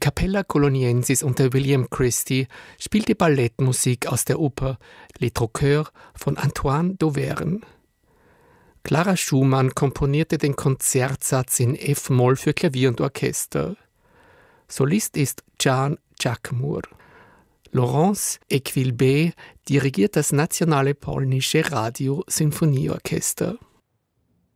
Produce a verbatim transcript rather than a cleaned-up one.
Capella Coloniensis unter William Christie spielte Ballettmusik aus der Oper Les Troqueurs von Antoine Dauvergne. Clara Schumann komponierte den Konzertsatz in F-Moll für Klavier und Orchester. Solist ist Jan Jacquemour. Laurence Equilbé dirigiert das nationale polnische Radio-Sinfonieorchester.